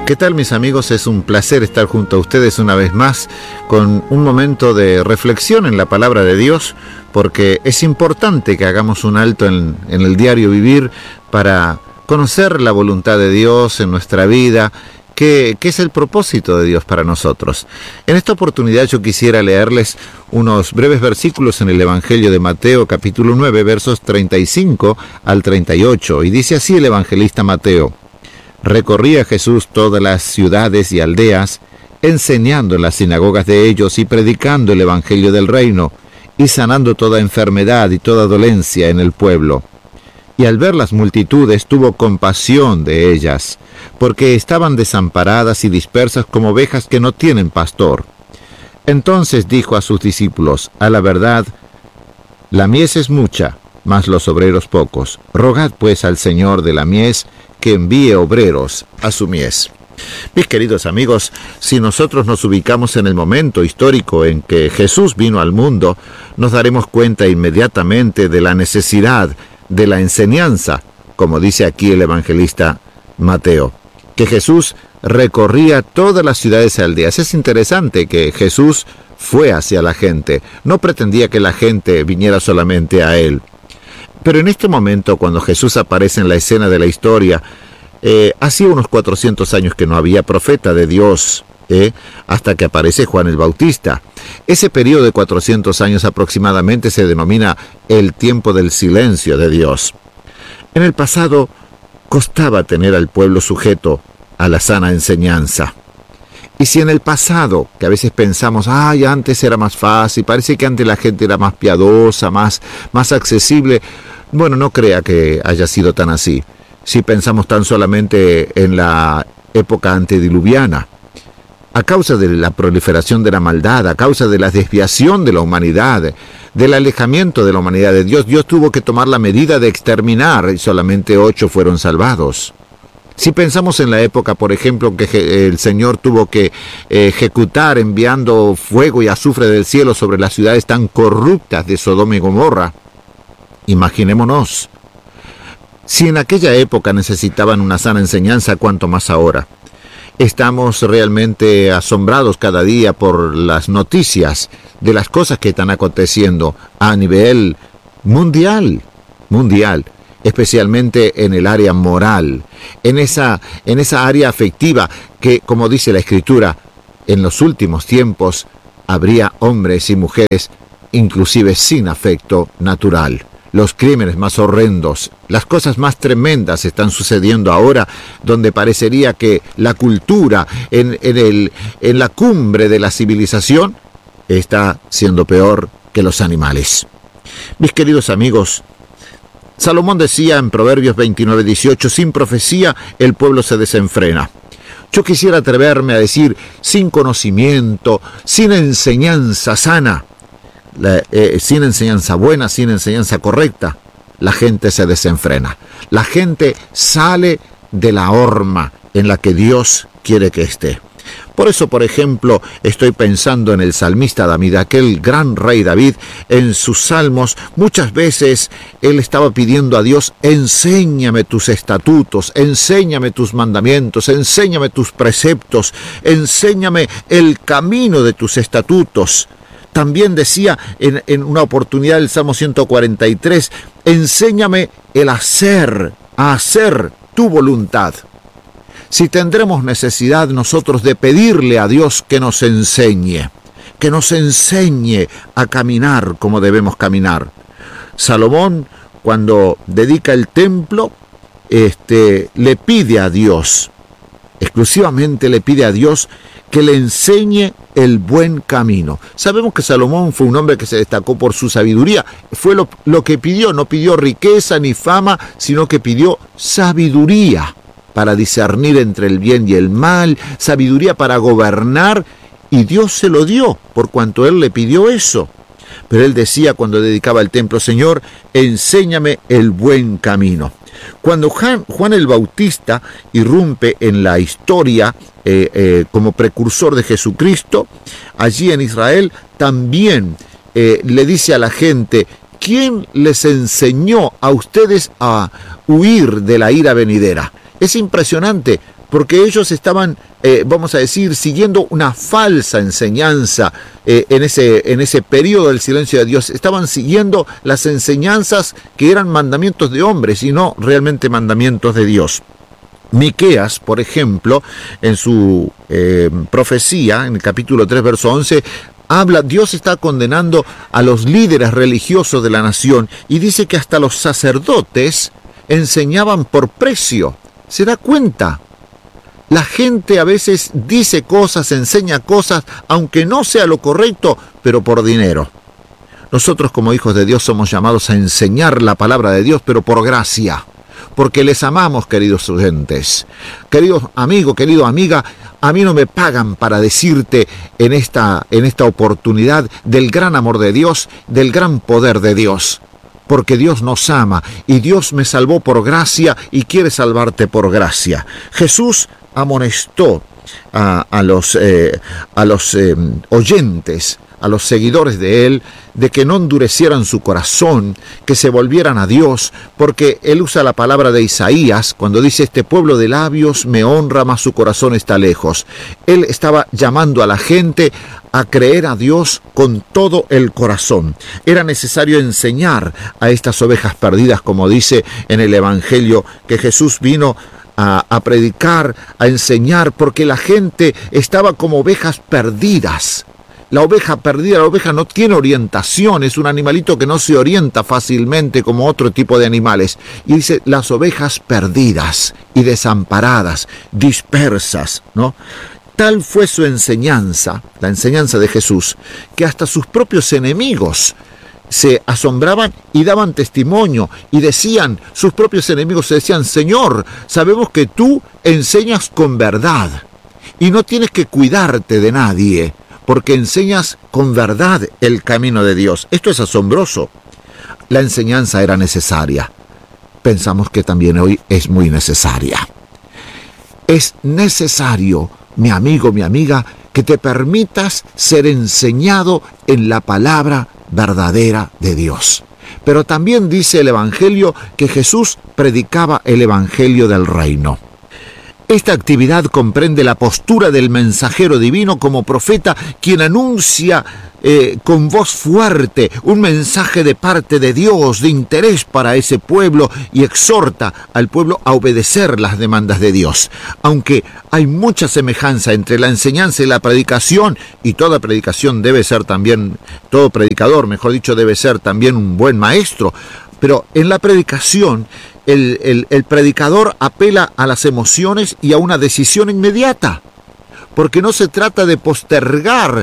¿Qué tal, mis amigos? Es un placer estar junto a ustedes una vez más con un momento de reflexión en la palabra de Dios, porque es importante que hagamos un alto en el diario vivir para conocer la voluntad de Dios en nuestra vida, qué es el propósito de Dios para nosotros. En esta oportunidad yo quisiera leerles unos breves versículos en el Evangelio de Mateo, capítulo 9, versos 35 al 38, y dice así el evangelista Mateo: Recorría Jesús todas las ciudades y aldeas, enseñando en las sinagogas de ellos y predicando el evangelio del reino, y sanando toda enfermedad y toda dolencia en el pueblo. Y al ver las multitudes tuvo compasión de ellas, porque estaban desamparadas y dispersas como ovejas que no tienen pastor. Entonces dijo a sus discípulos: A la verdad, la mies es mucha, mas los obreros pocos. Rogad pues al Señor de la mies que envíe obreros a su mies. Mis queridos amigos, si nosotros nos ubicamos en el momento histórico en que Jesús vino al mundo, nos daremos cuenta inmediatamente de la necesidad de la enseñanza, como dice aquí el evangelista Mateo, que Jesús recorría todas las ciudades y aldeas. Es interesante que Jesús fue hacia la gente, no pretendía que la gente viniera solamente a él. Pero en este momento, cuando Jesús aparece en la escena de la historia, hacía unos 400 años que no había profeta de Dios, hasta que aparece Juan el Bautista. Ese periodo de 400 años aproximadamente se denomina el tiempo del silencio de Dios. En el pasado, costaba tener al pueblo sujeto a la sana enseñanza. Y si en el pasado, que a veces pensamos, antes era más fácil, parece que antes la gente era más piadosa, más accesible, bueno, no crea que haya sido tan así. Si pensamos tan solamente en la época antediluviana, a causa de la proliferación de la maldad, a causa de la desviación de la humanidad, del alejamiento de la humanidad de Dios, Dios tuvo que tomar la medida de exterminar y solamente 8 fueron salvados. Si pensamos en la época, por ejemplo, que el Señor tuvo que ejecutar enviando fuego y azufre del cielo sobre las ciudades tan corruptas de Sodoma y Gomorra, imaginémonos, si en aquella época necesitaban una sana enseñanza, ¿cuánto más ahora? Estamos realmente asombrados cada día por las noticias de las cosas que están aconteciendo a nivel mundial, especialmente en el área moral, en esa área afectiva que, como dice la Escritura, en los últimos tiempos habría hombres y mujeres inclusive sin afecto natural. Los crímenes más horrendos, las cosas más tremendas están sucediendo ahora, donde parecería que la cultura en la cumbre de la civilización está siendo peor que los animales. Mis queridos amigos, Salomón decía en Proverbios 29:18, sin profecía el pueblo se desenfrena. Yo quisiera atreverme a decir, sin conocimiento, sin enseñanza sana, sin enseñanza buena, sin enseñanza correcta, la gente se desenfrena. La gente sale de la horma en la que Dios quiere que esté. Por eso, por ejemplo, estoy pensando en el salmista David, aquel gran rey David. En sus salmos, muchas veces él estaba pidiendo a Dios: enséñame tus estatutos, enséñame tus mandamientos, enséñame tus preceptos, enséñame el camino de tus estatutos. También decía en una oportunidad del Salmo 143, enséñame a hacer tu voluntad. Si tendremos necesidad nosotros de pedirle a Dios que nos enseñe a caminar como debemos caminar. Salomón, cuando dedica el templo, le pide a Dios, exclusivamente le pide a Dios que le enseñe el buen camino. Sabemos que Salomón fue un hombre que se destacó por su sabiduría. Fue lo que pidió, no pidió riqueza ni fama, sino que pidió sabiduría para discernir entre el bien y el mal, sabiduría para gobernar, y Dios se lo dio, por cuanto él le pidió eso. Pero él decía cuando dedicaba el templo: Señor, enséñame el buen camino. Cuando Juan el Bautista irrumpe en la historia como precursor de Jesucristo, allí en Israel, también le dice a la gente: ¿quién les enseñó a ustedes a huir de la ira venidera? Es impresionante porque ellos estaban, vamos a decir, siguiendo una falsa enseñanza en ese periodo del silencio de Dios. Estaban siguiendo las enseñanzas que eran mandamientos de hombres y no realmente mandamientos de Dios. Miqueas, por ejemplo, en su profecía, en el capítulo 3, verso 11, Dios está condenando a los líderes religiosos de la nación y dice que hasta los sacerdotes enseñaban por precio. ¿Se da cuenta? La gente a veces dice cosas, enseña cosas, aunque no sea lo correcto, pero por dinero. Nosotros como hijos de Dios somos llamados a enseñar la palabra de Dios, pero por gracia. Porque les amamos, queridos oyentes. Querido amigo, querido amiga, a mí no me pagan para decirte en esta oportunidad del gran amor de Dios, del gran poder de Dios. Porque Dios nos ama y Dios me salvó por gracia y quiere salvarte por gracia. Jesús amonestó a los oyentes, a los seguidores de Él, de que no endurecieran su corazón, que se volvieran a Dios, porque Él usa la palabra de Isaías cuando dice: este pueblo de labios me honra, mas su corazón está lejos. Él estaba llamando a la gente a creer a Dios con todo el corazón. Era necesario enseñar a estas ovejas perdidas, como dice en el Evangelio, que Jesús vino a predicar, a enseñar, porque la gente estaba como ovejas perdidas. La oveja perdida, la oveja no tiene orientación, es un animalito que no se orienta fácilmente como otro tipo de animales. Y dice, las ovejas perdidas y desamparadas, dispersas, ¿no? Tal fue su enseñanza, la enseñanza de Jesús, que hasta sus propios enemigos se asombraban y daban testimonio y decían, sus propios enemigos decían: Señor, sabemos que tú enseñas con verdad y no tienes que cuidarte de nadie, porque enseñas con verdad el camino de Dios. Esto es asombroso. La enseñanza era necesaria. Pensamos que también hoy es muy necesaria. Es necesario, mi amigo, mi amiga, que te permitas ser enseñado en la palabra verdadera de Dios. Pero también dice el Evangelio que Jesús predicaba el Evangelio del reino. Esta actividad comprende la postura del mensajero divino como profeta, quien anuncia con voz fuerte un mensaje de parte de Dios, de interés para ese pueblo, y exhorta al pueblo a obedecer las demandas de Dios. Aunque hay mucha semejanza entre la enseñanza y la predicación, y toda predicación debe ser también, todo predicador, mejor dicho, debe ser también un buen maestro, pero en la predicación el predicador apela a las emociones y a una decisión inmediata, porque no se trata de postergar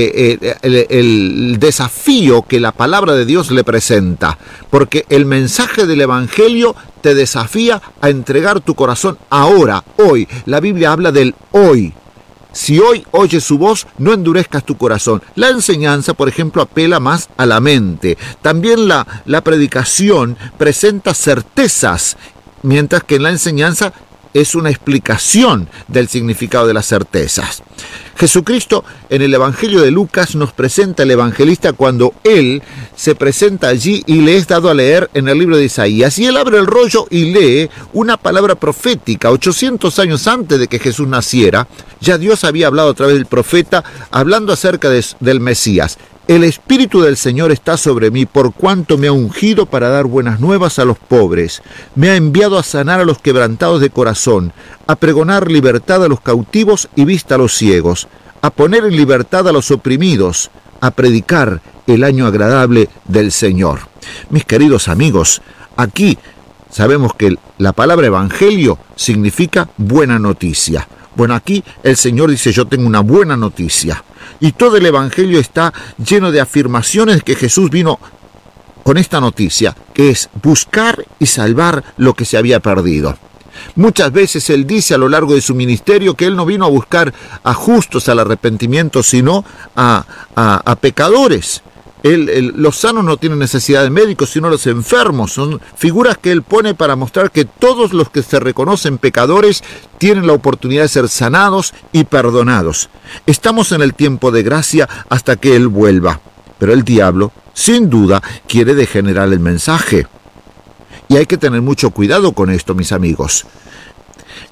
el desafío que la palabra de Dios le presenta, porque el mensaje del Evangelio te desafía a entregar tu corazón ahora, hoy. La Biblia habla del hoy. Si hoy oyes su voz, no endurezcas tu corazón. La enseñanza, por ejemplo, apela más a la mente. También la predicación presenta certezas, mientras que en la enseñanza es una explicación del significado de las certezas. Jesucristo en el Evangelio de Lucas nos presenta el evangelista cuando él se presenta allí y le es dado a leer en el libro de Isaías. Y él abre el rollo y lee una palabra profética. 800 años antes de que Jesús naciera, ya Dios había hablado a través del profeta, hablando acerca del Mesías. El Espíritu del Señor está sobre mí, por cuanto me ha ungido para dar buenas nuevas a los pobres. Me ha enviado a sanar a los quebrantados de corazón, a pregonar libertad a los cautivos y vista a los ciegos, a poner en libertad a los oprimidos, a predicar el año agradable del Señor. Mis queridos amigos, aquí sabemos que la palabra evangelio significa buena noticia. Bueno, aquí el Señor dice: yo tengo una buena noticia. Y todo el Evangelio está lleno de afirmaciones que Jesús vino con esta noticia, que es buscar y salvar lo que se había perdido. Muchas veces Él dice a lo largo de su ministerio que Él no vino a buscar a justos al arrepentimiento, sino a pecadores. Los sanos no tienen necesidad de médicos, sino los enfermos. Son figuras que Él pone para mostrar que todos los que se reconocen pecadores tienen la oportunidad de ser sanados y perdonados. Estamos en el tiempo de gracia hasta que Él vuelva. Pero el diablo, sin duda, quiere degenerar el mensaje. Y hay que tener mucho cuidado con esto, mis amigos.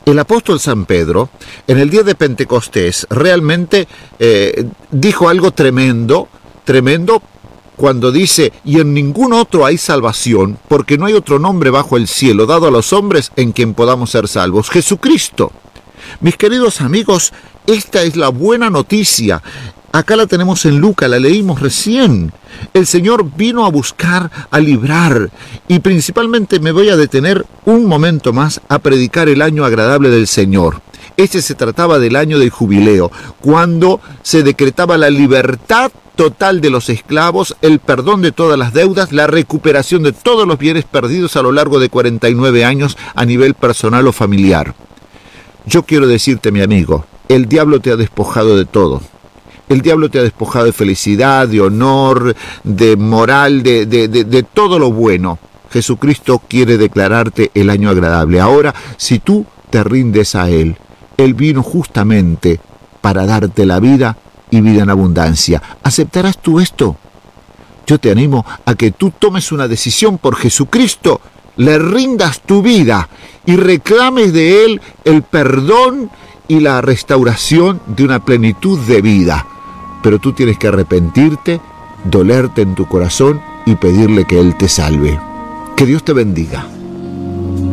El apóstol San Pedro, en el día de Pentecostés, realmente dijo algo tremendo cuando dice: y en ningún otro hay salvación, porque no hay otro nombre bajo el cielo dado a los hombres en quien podamos ser salvos. Jesucristo. Mis queridos amigos, esta es la buena noticia. Acá la tenemos en Lucas, la leímos recién. El Señor vino a buscar, a librar, y principalmente me voy a detener un momento más a predicar el año agradable del Señor. Este se trataba del año del jubileo, cuando se decretaba la libertad total de los esclavos, el perdón de todas las deudas, la recuperación de todos los bienes perdidos a lo largo de 49 años a nivel personal o familiar. Yo quiero decirte, mi amigo, el diablo te ha despojado de todo. El diablo te ha despojado de felicidad, de honor, de moral, de todo lo bueno. Jesucristo quiere declararte el año agradable. Ahora, si tú te rindes a Él, Él vino justamente para darte la vida y vida en abundancia. ¿Aceptarás tú esto? Yo te animo a que tú tomes una decisión por Jesucristo, le rindas tu vida y reclames de Él el perdón y la restauración de una plenitud de vida. Pero tú tienes que arrepentirte, dolerte en tu corazón y pedirle que Él te salve. Que Dios te bendiga.